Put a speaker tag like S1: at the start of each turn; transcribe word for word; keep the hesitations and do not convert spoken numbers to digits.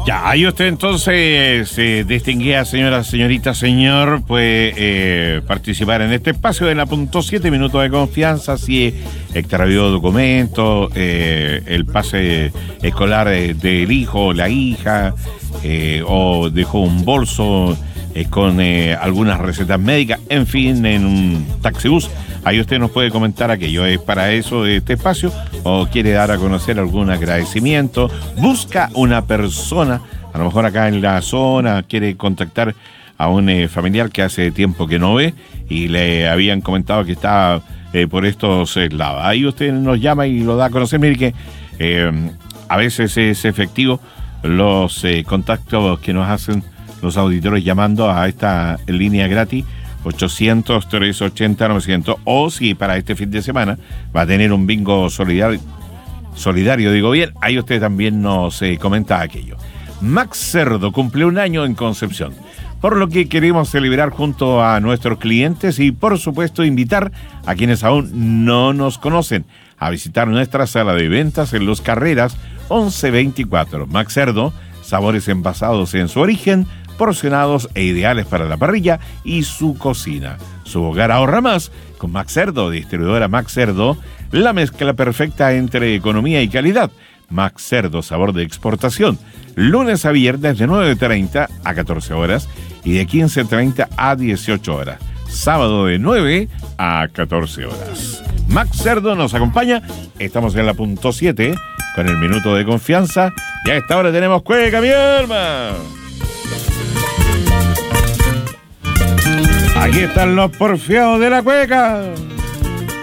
S1: Ya, ahí usted entonces, eh, distinguida señora, señorita, señor, puede eh, participar en este espacio de la punto siete, minutos de confianza, si extravió documentos, eh, el pase escolar eh, del hijo o la hija, eh, o dejó un bolso eh, con eh, algunas recetas médicas, en fin, en un taxibús. Ahí usted nos puede comentar aquello. Es para eso este espacio, o quiere dar a conocer algún agradecimiento, busca una persona, a lo mejor acá en la zona, quiere contactar a un eh, familiar que hace tiempo que no ve y le habían comentado que estaba eh, por estos eh, lados. Ahí usted nos llama y lo da a conocer. Mire que eh, a veces es efectivo los eh, contactos que nos hacen los auditores llamando a esta línea gratis ochocientos, trescientos ochenta, novecientos, o si para este fin de semana va a tener un bingo solidario, solidario digo bien, ahí usted también nos eh, comenta aquello. Max Cerdo cumple un año en Concepción, por lo que queremos celebrar junto a nuestros clientes y por supuesto invitar a quienes aún no nos conocen a visitar nuestra sala de ventas en Los Carreras once veinticuatro. Max Cerdo, sabores envasados en su origen, porcionados e ideales para la parrilla y su cocina. Su hogar ahorra más con Max Cerdo, distribuidora Max Cerdo, la mezcla perfecta entre economía y calidad. Max Cerdo, sabor de exportación. Lunes a viernes de nueve treinta a catorce horas y de quince treinta a dieciocho horas. Sábado de nueve a catorce horas. Max Cerdo nos acompaña. Estamos en la punto siete con el minuto de confianza. Y a esta hora tenemos cueca, mi alma. Aquí están los porfiados de la cueca.